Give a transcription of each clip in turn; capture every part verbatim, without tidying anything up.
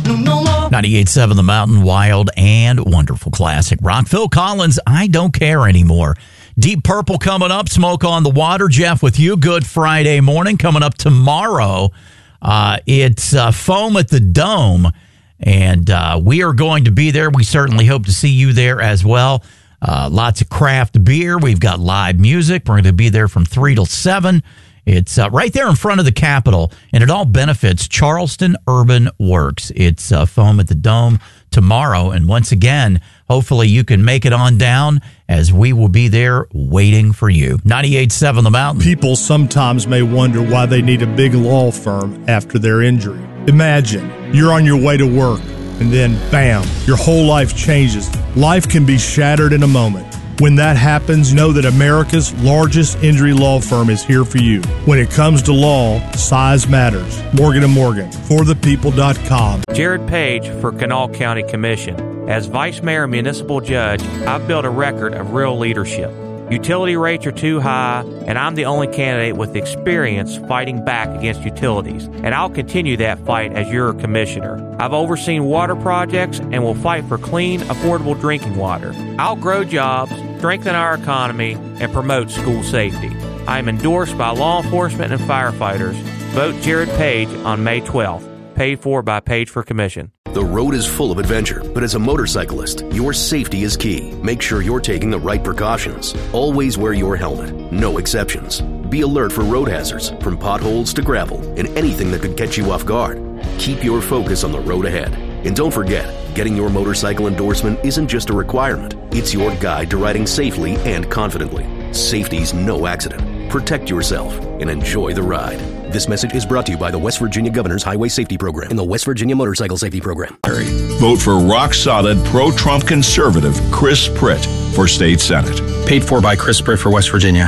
ninety-eight point seven The Mountain, wild and wonderful classic rock. Phil Collins, I Don't Care Anymore. Deep Purple coming up, Smoke on the Water. Jeff with you. Good Friday morning. Coming up tomorrow, uh, it's uh, Foam at the Dome, and uh, we are going to be there. We certainly hope to see you there as well. Uh, lots of craft beer. We've got live music. We're going to be there from three till seven. It's uh, right there in front of the Capitol, and it all benefits Charleston Urban Works. It's uh, Foam at the Dome tomorrow, and once again, hopefully you can make it on down, as we will be there waiting for you. ninety-eight point seven The Mountain. People sometimes may wonder why they need a big law firm after their injury. Imagine you're on your way to work, and then, bam, your whole life changes. Life can be shattered in a moment. When that happens, know that America's largest injury law firm is here for you. When it comes to law, size matters. Morgan and Morgan, for the people dot com. Jared Page for Kanawha County Commission. As Vice Mayor and Municipal Judge, I've built a record of real leadership. Utility rates are too high, and I'm the only candidate with experience fighting back against utilities, and I'll continue that fight as your commissioner. I've overseen water projects and will fight for clean, affordable drinking water. I'll grow jobs, strengthen our economy, and promote school safety. I am endorsed by law enforcement and firefighters. Vote Jared Page on May twelfth. Paid for by Page for Commission. The road is full of adventure, but as a motorcyclist, your safety is key. Make sure you're taking the right precautions. Always wear your helmet. No exceptions. Be alert for road hazards, from potholes to gravel, and anything that could catch you off guard. Keep your focus on the road ahead. And don't forget, getting your motorcycle endorsement isn't just a requirement. It's your guide to riding safely and confidently. Safety's no accident. Protect yourself and enjoy the ride. This message is brought to you by the West Virginia Governor's Highway Safety Program and the West Virginia Motorcycle Safety Program. Vote for rock-solid, pro-Trump conservative Chris Pritt for State Senate. Paid for by Chris Pritt for West Virginia.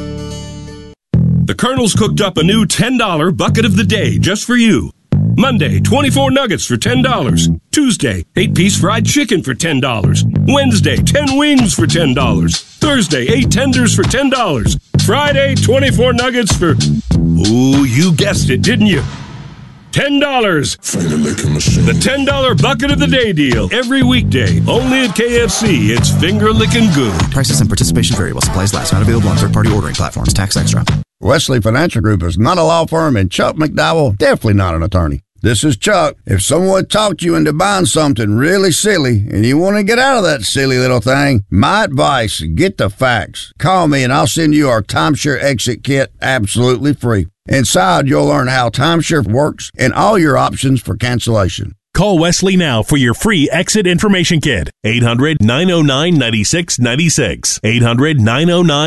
The Colonel's cooked up a new ten dollar bucket of the day just for you. Monday, twenty-four nuggets for ten dollars. Tuesday, eight-piece fried chicken for ten dollars. Wednesday, ten wings for ten dollars. Thursday, eight tenders for ten dollars. Friday, twenty-four nuggets for... Ooh, you guessed it, didn't you? ten dollars. The ten dollar bucket of the day deal. Every weekday. Only at K F C. It's finger-licking good. Prices and participation vary while supplies last. Not available on third-party ordering platforms. Tax extra. Wesley Financial Group is not a law firm, and Chuck McDowell definitely not an attorney. This is Chuck. If someone talked you into buying something really silly and you want to get out of that silly little thing, my advice, get the facts. Call me and I'll send you our timeshare exit kit absolutely free. Inside, you'll learn how timeshare works and all your options for cancellation. Call Wesley now for your free exit information kit. eight hundred, nine oh nine, nine six nine six. eight hundred, nine oh nine